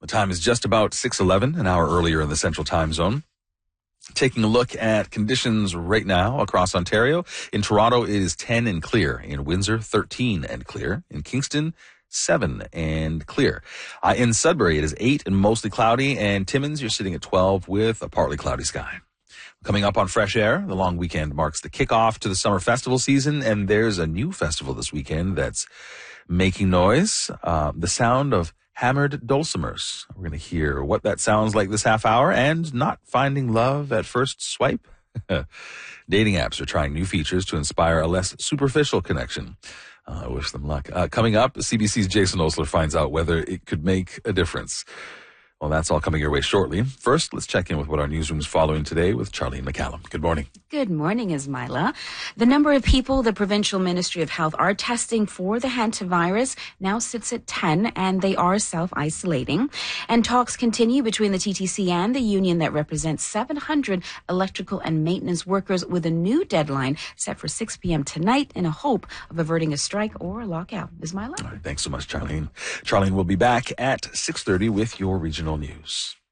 Time is just about 6:11, an hour earlier in the Central Time Zone. Taking a look at conditions right now across Ontario. In Toronto, it is 10 and clear. In Windsor, 13 and clear. In Kingston, 7 and clear. In Sudbury, it is 8 and mostly cloudy. And Timmins, you're sitting at 12 with a partly cloudy sky. Coming up on Fresh Air, the long weekend marks the kickoff to the summer festival season. And there's a new festival this weekend that's making noise. The sound of hammered dulcimers. We're going to hear what that sounds like this half hour, and not finding love at first swipe. Dating apps are trying new features to inspire a less superficial connection. I wish them luck. Coming up, CBC's Jason Osler finds out whether it could make a difference. Well, that's all coming your way shortly. First, let's check in with what our newsroom's following today with Charlene McCallum. Good morning. Good morning, Ismaila. The number of people the Provincial Ministry of Health are testing for the hantavirus now sits at 10, and they are self-isolating. And talks continue between the TTC and the union that represents 700 electrical and maintenance workers, with a new deadline set for 6 p.m. tonight in a hope of averting a strike or a lockout. Ismaila? All right, thanks so much, Charlene. Charlene will be back at 6:30 with your regional news.